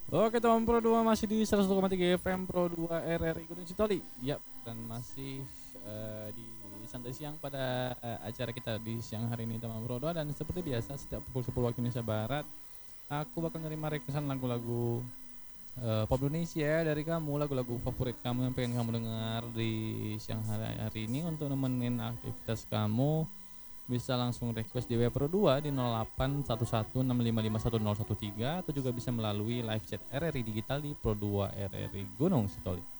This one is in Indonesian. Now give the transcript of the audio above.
Oke teman Pro 2 masih di 101,3 FM Pro 2 RRI Gunung Sitoli. Yap, dan masih di santai siang pada acara kita di siang hari ini teman Pro 2. Dan seperti biasa setiap pukul 10 waktu Indonesia Barat aku bakal nerima requestan lagu-lagu pop Indonesia dari kamu, lagu-lagu favorit kamu yang pengen kamu dengar di siang hari ini untuk nemenin aktivitas kamu. Bisa langsung request di WA Pro 2 di 081165511013 atau juga bisa melalui live chat RRI Digital di Pro 2 RRI Gunung Sitoli.